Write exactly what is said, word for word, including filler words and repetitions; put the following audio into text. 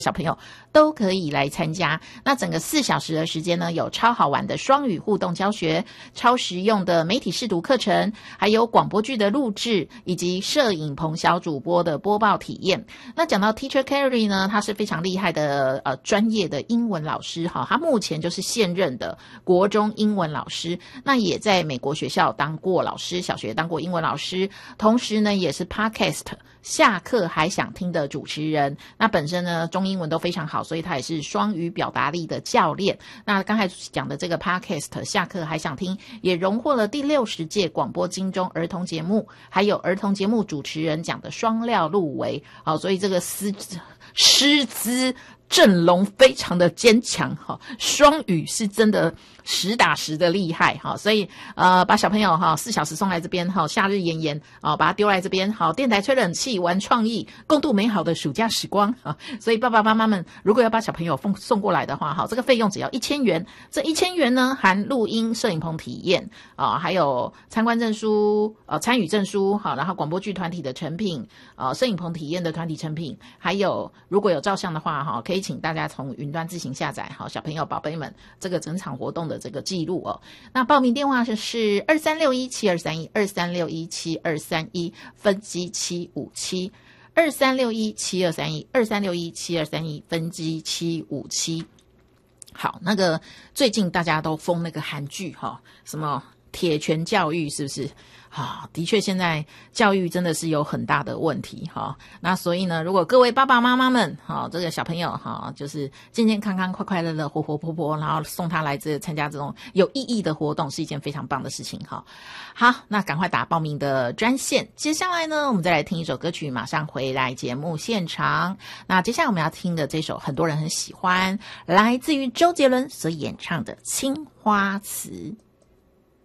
小朋友都可以来参加。那整个四小时的时间呢，有超好玩的双语互动教学，超实用的媒体识读课程，还有广播剧的录制，以及摄影棚小主播的播报体验。那讲到 Teacher Carrie 呢，他是非常厉害的呃专业的英文老师哈，他目前就是现任的国中英文老师，那也在美国学校当过老师，小学当过英文老师，同时呢也是 Podcast 下课还想听的主持人。那本身呢中英文都非常好，所以他也是双语表达力的教练。那刚才讲的这个 Podcast 下课还想听也荣获了第六十届广播金钟儿童节目还有儿童节目主持人奖的双料入围。好，所以这个师师资阵容非常的坚强哈，双语是真的实打实的厉害哈，所以呃把小朋友哈四小时送来这边哈，夏日炎炎啊，把他丢来这边好，电台吹冷气玩创意，共度美好的暑假时光啊。所以爸爸妈妈们如果要把小朋友送送过来的话哈，这个费用只要一千元，这一千元呢含录音、摄影棚体验啊，还有参观证书、呃参与证书好，然后广播剧团体的成品、呃摄影棚体验的团体成品，还有如果有照相的话哈，可以请大家从云端自行下载好，小朋友宝贝们这个整场活动的这个记录哦。那报名电话是是二三六一七二三一二三六一七二三一分机七五七二三六一七二三一二三六一七二三一分机七五七。好，那个最近大家都封那个韩剧哈，什么铁拳教育是不是？啊，的确现在教育真的是有很大的问题哈。那所以呢，如果各位爸爸妈妈们哈，这个小朋友哈，就是健健康康、快快乐乐、活活泼泼，然后送他来这参加这种有意义的活动，是一件非常棒的事情哈。好，那赶快打报名的专线。接下来呢，我们再来听一首歌曲，马上回来节目现场。那接下来我们要听的这首很多人很喜欢，来自于周杰伦所演唱的《青花瓷》。